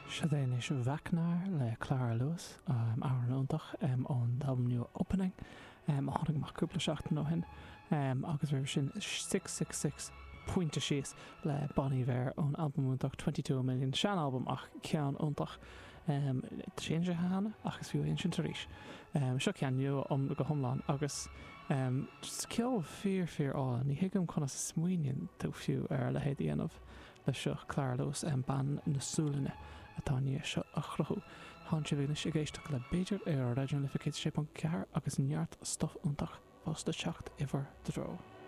Siadéis Vecnar le Clara Lewis áireanach ón album nua Opening tháinig amach cúpla seachtain ó hin agus bhí sin 666 pointe síos le Bon Iver ón album úntaach 22 million sean album ach ceann úntaach sin sé hána agus bhíú sin taríis seo cean nua go thomláin agus ceol fear á ní hiigem chuna smuoineann tú fiú ar le héad dhéanamh le seo Clara Lewis ban nasúlainne atá ní seo a chruthú tháin si bhína sé géisteach le beidir ar radio lificate 6.4 agus neart stof úntaach fásta teacht ihar de dro.